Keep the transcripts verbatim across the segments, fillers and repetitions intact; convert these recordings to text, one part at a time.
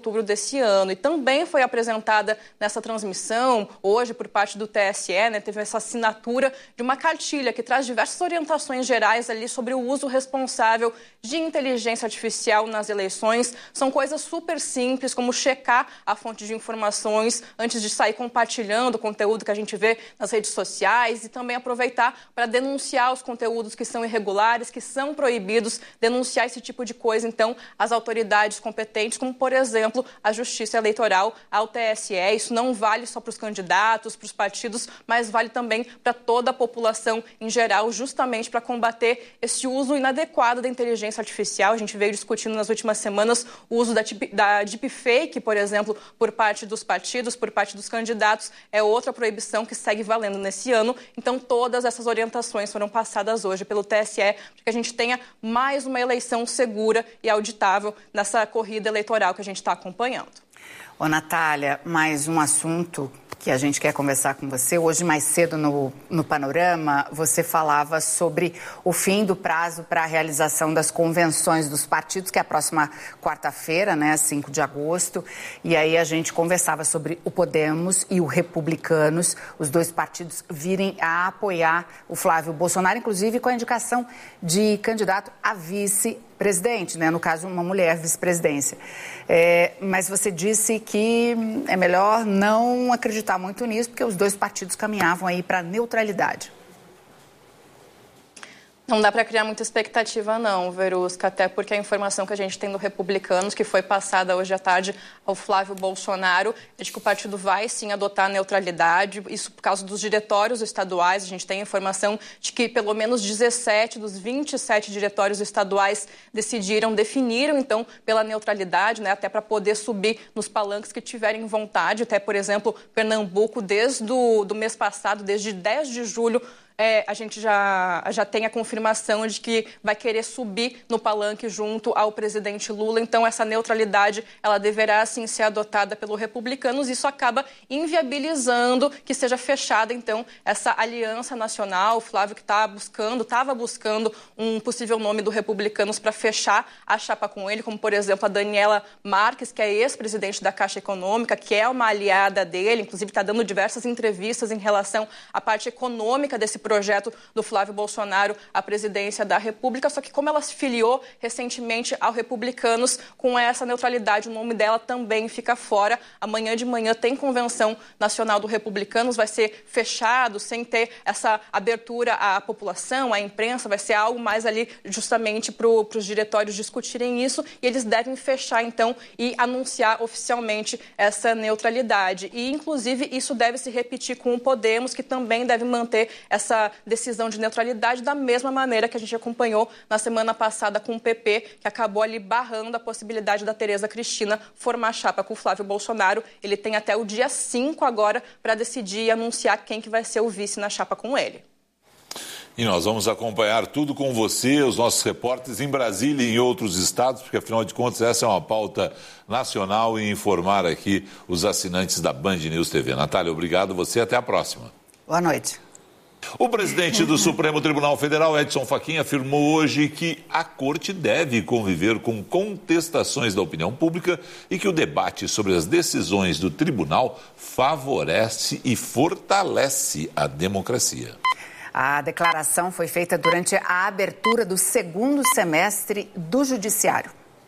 outubro desse ano. E também foi apresentada nessa transmissão, hoje, por parte do T S E, né, teve essa assinatura de uma cartilha que traz diversas orientações gerais ali sobre o uso responsável de inteligência artificial nas eleições. São coisas super simples, como checar a fonte de informações antes de sair compartilhando o conteúdo que a gente vê nas redes sociais e também aproveitar para denunciar os conteúdos que são irregulares, que são proibidos, denunciar esse tipo de coisa, então, às autoridades competentes, como, por exemplo, a Justiça Eleitoral, ao T S E. Isso não vale só para os candidatos, para os partidos, mas vale também para toda a população em geral, justamente para combater esse uso inadequado da inteligência artificial. A gente veio discutindo nas últimas semanas o uso da, da deepfake, por exemplo, por parte dos partidos, por parte dos candidatos. É outra proibição que segue valendo nesse ano. Então, todas essas orientações foram passadas hoje pelo T S E para que a gente tenha mais uma eleição segura e auditável nessa corrida eleitoral que a gente está acompanhando. Ô, Natália, mais um assunto que a gente quer conversar com você. Hoje, mais cedo no, no Panorama, você falava sobre o fim do prazo para a realização das convenções dos partidos, que é a próxima quarta-feira, né, cinco de agosto. E aí a gente conversava sobre o Podemos e o Republicanos, os dois partidos virem a apoiar o Flávio Bolsonaro, inclusive com a indicação de candidato a vice-presidente, né? No caso, uma mulher vice-presidência. É, mas você disse que é melhor não acreditar muito nisso, porque os dois partidos caminhavam aí para a neutralidade. Não dá para criar muita expectativa não, Verusca, até porque a informação que a gente tem do Republicanos, que foi passada hoje à tarde ao Flávio Bolsonaro, é de que o partido vai sim adotar a neutralidade, isso por causa dos diretórios estaduais. A gente tem informação de que pelo menos dezessete dos vinte e sete diretórios estaduais decidiram, definiram então pela neutralidade, né, até para poder subir nos palanques que tiverem vontade. Até, por exemplo, Pernambuco, desde o do mês passado, desde dez de julho, É, a gente já, já tem a confirmação de que vai querer subir no palanque junto ao presidente Lula. Então, essa neutralidade, ela deverá, sim, ser adotada pelos republicanos. Isso acaba inviabilizando que seja fechada, então, essa aliança nacional. O Flávio que está buscando, estava buscando um possível nome do Republicanos para fechar a chapa com ele, como, por exemplo, a Daniela Marques, que é ex-presidente da Caixa Econômica, que é uma aliada dele, inclusive está dando diversas entrevistas em relação à parte econômica desse projeto do Flávio Bolsonaro à presidência da República, só que como ela se filiou recentemente ao Republicanos, com essa neutralidade, o nome dela também fica fora. Amanhã de manhã tem convenção nacional do Republicanos, vai ser fechado, sem ter essa abertura à população, à imprensa, vai ser algo mais ali justamente para os diretórios discutirem isso, e eles devem fechar então e anunciar oficialmente essa neutralidade. E inclusive isso deve se repetir com o Podemos, que também deve manter essa decisão de neutralidade da mesma maneira que a gente acompanhou na semana passada com o P P, que acabou ali barrando a possibilidade da Tereza Cristina formar chapa com o Flávio Bolsonaro. Ele tem até o dia cinco agora para decidir e anunciar quem que vai ser o vice na chapa com ele. E nós vamos acompanhar tudo com você, os nossos repórteres em Brasília e em outros estados, porque afinal de contas essa é uma pauta nacional, e informar aqui os assinantes da Band News T V. Natália, obrigado, você, até a próxima. Boa noite. O presidente do Supremo Tribunal Federal, Edson Fachin, afirmou hoje que a Corte deve conviver com contestações da opinião pública e que o debate sobre as decisões do tribunal favorece e fortalece a democracia. A declaração foi feita durante a abertura do segundo semestre do Judiciário.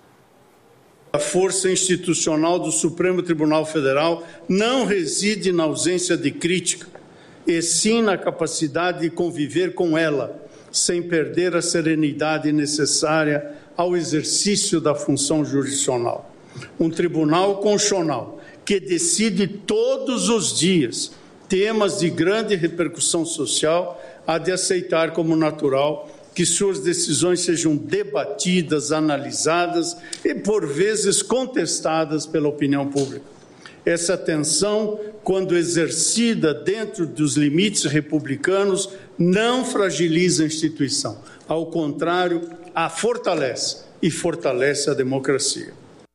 A força institucional do Supremo Tribunal Federal não reside na ausência de crítica, e sim na capacidade de conviver com ela, sem perder a serenidade necessária ao exercício da função jurisdicional. Um tribunal constitucional que decide todos os dias temas de grande repercussão social há de aceitar como natural que suas decisões sejam debatidas, analisadas e, por vezes, contestadas pela opinião pública. Essa tensão, quando exercida dentro dos limites republicanos, não fragiliza a instituição. Ao contrário, a fortalece e fortalece a democracia.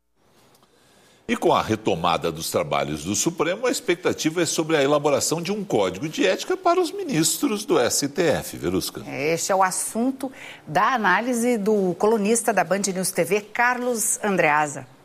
E com a retomada dos trabalhos do Supremo, a expectativa é sobre a elaboração de um código de ética para os ministros do S T F, Verusca. Este é o assunto da análise do colunista da Band News T V, Carlos Andreasa.